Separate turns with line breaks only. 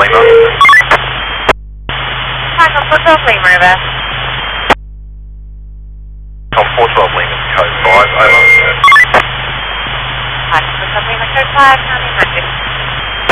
Lima.
Hi, I'm 412 Lima, over.
Tom 412 Lima, code 5, over.
Hi, I'm 412 Lima, code 5, 1900.